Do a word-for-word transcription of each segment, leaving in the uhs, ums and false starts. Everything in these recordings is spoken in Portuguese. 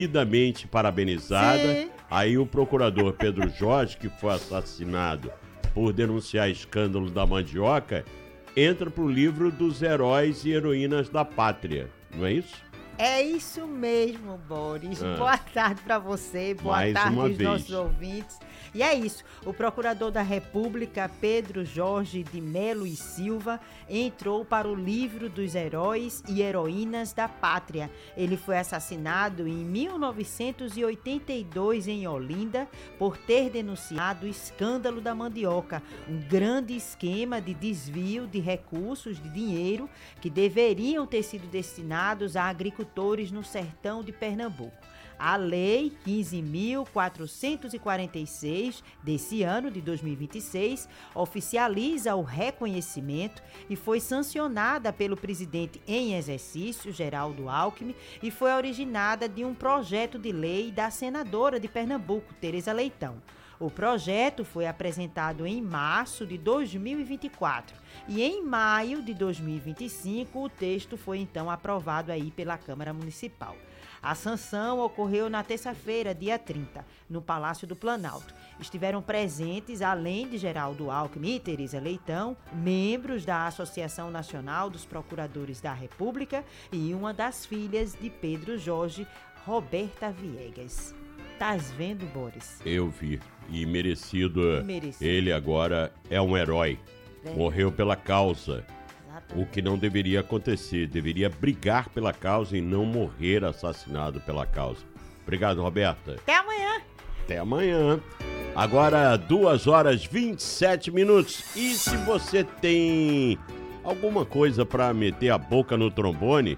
devidamente parabenizada. Sim. Aí o procurador Pedro Jorge, que foi assassinado por denunciar escândalo da mandioca, entra pro livro dos heróis e heroínas da pátria, não é isso? É isso mesmo, Boris. Ah. Boa tarde para você, boa Mais tarde uma aos vez. nossos ouvintes. E é isso, o procurador da República, Pedro Jorge de Melo e Silva, entrou para o livro dos heróis e heroínas da pátria. Ele foi assassinado em mil novecentos e oitenta e dois em Olinda por ter denunciado o escândalo da mandioca, um grande esquema de desvio de recursos de dinheiro que deveriam ter sido destinados a agricultores no sertão de Pernambuco. A Lei quinze mil quatrocentos e quarenta e seis desse ano, de dois mil e vinte e seis, oficializa o reconhecimento e foi sancionada pelo presidente em exercício, Geraldo Alckmin, e foi originada de um projeto de lei da senadora de Pernambuco, Tereza Leitão. O projeto foi apresentado em março de dois mil e vinte e quatro e em maio de dois mil e vinte e cinco o texto foi então aprovado aí pela Câmara Municipal. A sanção ocorreu na terça-feira, dia trinta, no Palácio do Planalto. Estiveram presentes, além de Geraldo Alckmin e Tereza Leitão, membros da Associação Nacional dos Procuradores da República e uma das filhas de Pedro Jorge, Roberta Viegas. Tás vendo, Boris? Eu vi. E merecido. Merecido. Ele agora é um herói. É. Morreu pela causa. Exatamente. O que não deveria acontecer. Deveria brigar pela causa e não morrer assassinado pela causa. Obrigado, Roberta. Até amanhã. Até amanhã. Agora, duas horas e vinte e sete minutos. E se você tem alguma coisa para meter a boca no trombone,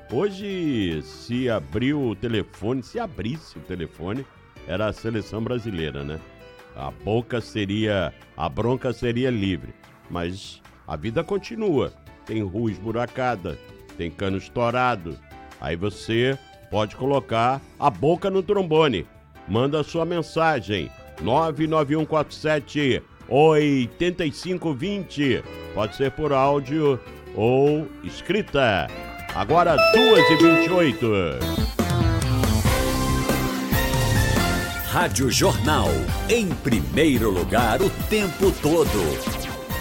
hoje, se abriu o telefone, se abrisse o telefone, era a seleção brasileira, né? A boca seria, a bronca seria livre. Mas a vida continua. Tem rua esburacada, tem cano estourado. Aí você pode colocar a boca no trombone. Manda a sua mensagem. nove nove um quatro sete oito cinco dois zero. Pode ser por áudio ou escrita. Agora duas e vinte e oito. Rádio Jornal, em primeiro lugar o tempo todo.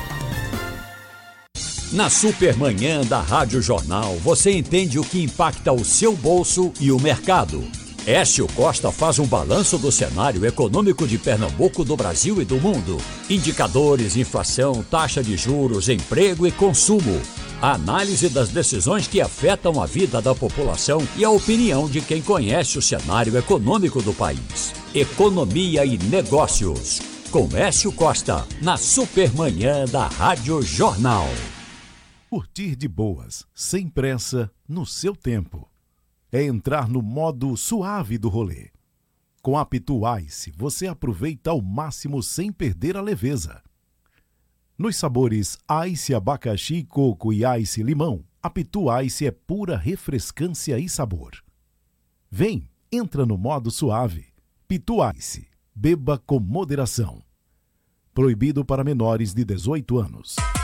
Na Supermanhã da Rádio Jornal, você entende o que impacta o seu bolso e o mercado. Écio Costa faz um balanço do cenário econômico de Pernambuco, do Brasil e do mundo. Indicadores, inflação, taxa de juros, emprego e consumo. A análise das decisões que afetam a vida da população e a opinião de quem conhece o cenário econômico do país. Economia e Negócios, com Écio Costa, na Supermanhã da Rádio Jornal. Curtir de boas, sem pressa, no seu tempo. É entrar no modo suave do rolê. Com a Pitu Ice, você aproveita ao máximo sem perder a leveza. Nos sabores Ice Abacaxi, Coco e Ice Limão, a Pitu Ice é pura refrescância e sabor. Vem, entra no modo suave. Pitu Ice, beba com moderação. Proibido para menores de dezoito anos.